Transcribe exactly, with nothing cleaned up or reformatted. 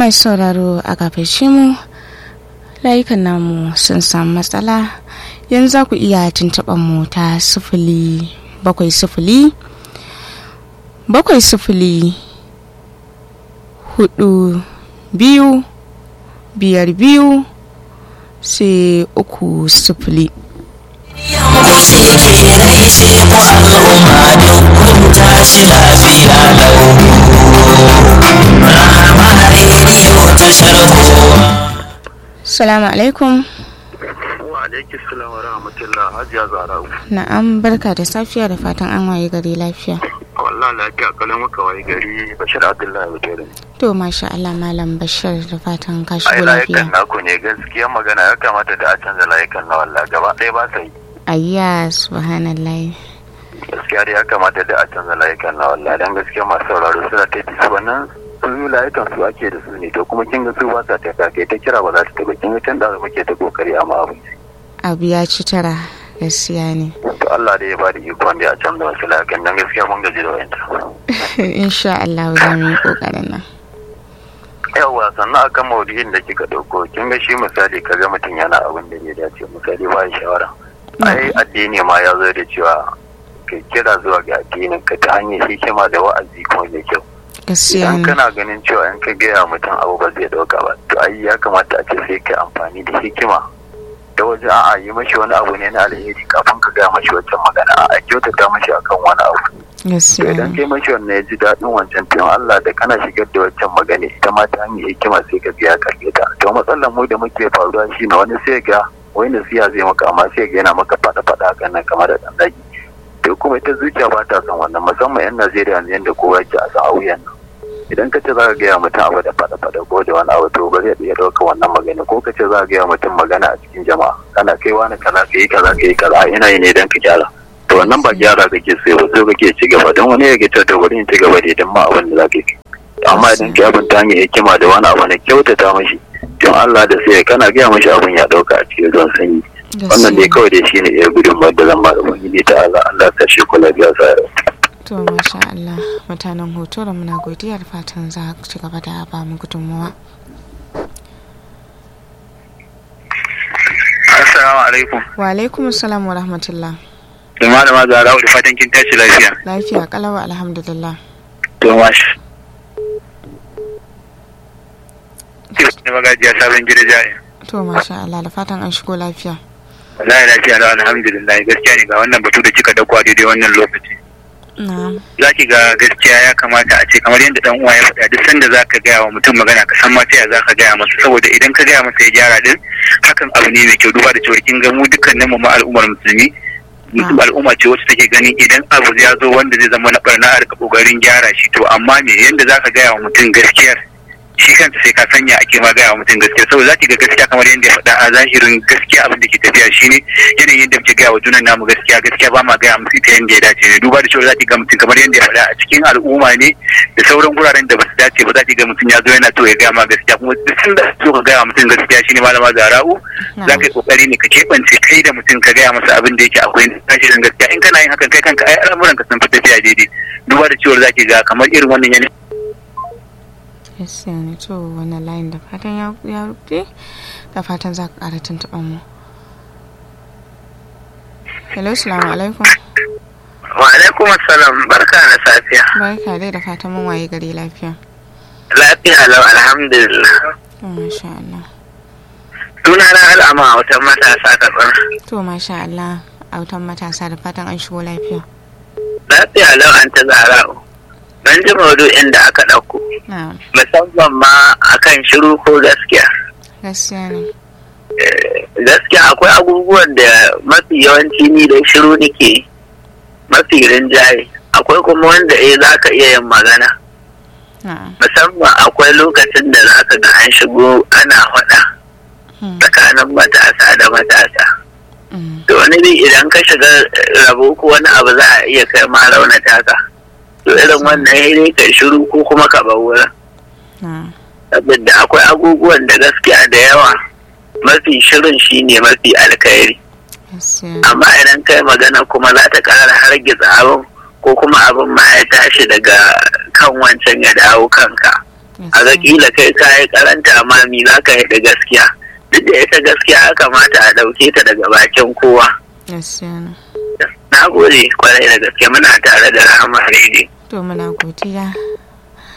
mai sauraro a gafashi mu layukan namu sun samu matsala. Yanzu za ku iya tuntuɓar mu ta sifili bakwai sifili bakwai sifili hudu biyu biyar biyu sai uku sifili. Salamu alaikum. Wa alaikum salam wa rahmatullah. Hajiya Zara'u. Na'am, barka da safiya da fatan an waye gari lafiya. Wallahi lafiya kalan muka waye gari Bashir Abdullahi Bukari. To masha Allah Malam Bashir da fatan ka shigo Ai lafiya. layukan naku ne gaskiya magana ya kamata da a canza layukan na wallahi gaba ɗaya ba sai. Ayya subhanallah. Gaskiya dai ya kamata da a canza layukan na wallahi dan gaskiya masu sauraro suna ta su wannan su layukan su ake da su ne to kuma kin ga su ba sa ta kai ta kira ba za ta taba kin ga can da muke ta kokari amma abu. Abu ya ci tara gaskiya ne. To Allah dai ya bada ikon da a canza wasu layukan dan gaskiya mun gaji da wayanta. Insha Allah za mu yi kokarin nan. Yawwa sannan akan maudu'in da kika dauko kin ga shi misali kaga mutum yana abin da bai dace misali ba shawara. Ai addini ma ya zo da cewa ka kira zuwa ga addinin ka ta hanyar hikima da wa'azi kuma mai kyau. Gaskiya Idan ne. kana ganin cewa in ka gaya mutum abu ba zai dauka ba to ai ya kamata a ce sai ka amfani da hikima da wajen a'a yi mashi wani abu ne na alheri kafin ka gaya mashi wancan magana a kyautata mashi akan wani abu. To Gaskiya idan ne. kai mashi wannan ya ji daɗin wancan tuyon Allah da kana shigar da wancan magana ita ma ta hanyar hikima sai ka ga ya karɓe ta. To matsalar mu da muke faruwa shi ne wani sai ga wai nasiha zai maka amma sai ga yana maka faɗa-faɗa hakan nan kamar da ɗan zagi. To kuma ita zuciya ba ta son wannan musamman 'yan Najeriya yanzu yadda kowa yake a sa'auyan nan. Idan ka ce za ka gaya mutum abu da faɗa-faɗa ko da wani abu to ba zai iya ɗauka wannan magana ko ka ce za ka gaya mutum magana a cikin jama'a kana kai wani kaza ka yi kaza ka yi kaza ina yi ne don ka gyara. To wannan ba gyara kake so ba so kake ci gaba don wani ya ga ta bari in ci gaba da idan ma abin da za ka yi. Amma idan ka abin ta hanyar hikima da wani abu na kyautata mashi don Allah da sai kana gaya mashi abin ya ɗauka a cikin ruwan sanyi. Wannan dai kawai dai shi ne iya gudunmawar da zan ba da ubangiji ta Allah Allah ta shi kula biya sa. To masha Allah mutanen hoto da muna godiya da fatan za ku ci gaba da ba mu gudunmawa. Assalamu alaikum. Wa alaikum assalam wa rahmatullah. Da malama Zara'u da fatan kin tashi lafiya. Lafiya kalawa alhamdulillah. To mashi. Ne magajiya sabon gida jari. To masha Allah da fatan an shigo lafiya. Wallahi lafiya da alhamdulillah gaskiya ne ga wannan batu da kika dauko a daidai wannan lokaci. Na'am. Za ki ga gaskiya ya kamata a ce kamar yadda dan uwa ya faɗa duk sanda za ka gaya wa mutum magana ka san ma ta ya za ka gaya masa saboda idan ka gaya masa ya gyara din hakan abu ne mai kyau duba da cewa kin ga mu dukkanin mu ma al'ummar musulmi mutum al'umma ce wacce take ganin idan abu ya zo wanda zai zama na barna a rika kokarin gyara shi to amma me yanda za ka gaya wa mutum gaskiyar shi kansa sai ka sanya ake ma gaya wa mutum gaskiya saboda za ki ga gaskiya kamar yadda ya faɗa a zahirin gaskiya abin da ke tafiya shine yanayin yadda muke gaya wa junan namu gaskiya gaskiya ba ma gaya musu ita yadda ya dace ne duba da cewa za ki ga mutum kamar yadda ya faɗa a cikin al'umma ne da sauran guraren da ba su dace ba za ki ga mutum ya zo yana to ya gaya ma gaskiya kuma duk sun da so ka gaya wa mutum gaskiya shine malama Zara'u za ka yi kokari ne ka keɓance kai da mutum ka gaya masa abin da yake akwai tashirin gaskiya in kana yin hakan kai kanka ai al'amuran ka sun fi tafiya daidai duba da cewa za ki ga kamar irin wannan yanayi Yes, ne to wannan layin da fatan ya ya rufe da fatan za ka ƙara tuntuɓar mu. Hello, assalamu alaikum. Wa alaikum assalam barka da safiya. Barka dai da fatan mun waye gari lafiya. Lafiya lau alhamdulillah. To masha Allah. Suna na al'ama wata matasa karɓar. To masha Allah autan matasa da fatan an shigo lafiya. Lafiya lau an ta Zara'u. Ban ji maudu'in da aka ɗauko. Na'am. Musamman ma akan shiru ko gaskiya. Gaskiya ne. Gaskiya akwai abubuwan da mafi yawanci ni da shiru nake mafi rinjaye. Akwai kuma wanda eh za ka iya yin magana. Na'am. Musamman akwai lokacin da za ka ga an shigo ana faɗa tsakanin matasa da matasa. To wani bi idan ka shiga rabo ko wani abu za a iya kai ma raunata ka. To irin wannan ya ne kai shiru ko kuma ka bar wurin. Saboda akwai abubuwan da gaskiya da yawa mafi shirin shi ne mafi alkhairi. Amma idan kai magana kuma za ta ƙara hargitsa abin ko kuma abin ma ya tashi daga kan wancan ya dawo kanka. a ga kila kai kayi karanta amma mi za ka yi da gaskiya, duk da ita gaskiya ya kamata a ɗauke ta daga bakin kowa. Na gode kwarai da gaske, muna tare da Rahama Radio. To muna godiya.